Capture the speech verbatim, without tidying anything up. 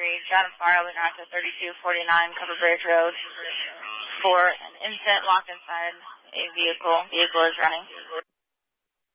three, John Farley, Active thirty-two forty-nine, Cover Bridge Road, for an infant locked inside a vehicle. Vehicle is running.